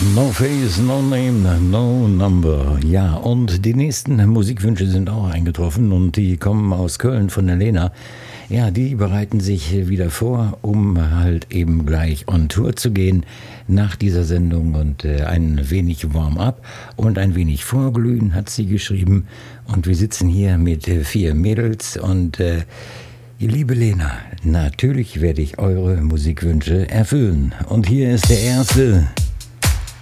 No Face, No Name, No Number. Ja, und die nächsten Musikwünsche sind auch eingetroffen und die kommen aus Köln von der Lena. Ja, die bereiten sich wieder vor, um halt eben gleich on Tour zu gehen nach dieser Sendung und ein wenig Warm-up und ein wenig Vorglühen hat sie geschrieben. Und wir sitzen hier mit 4 Mädels und liebe Lena, natürlich werde ich eure Musikwünsche erfüllen. Und hier ist der erste.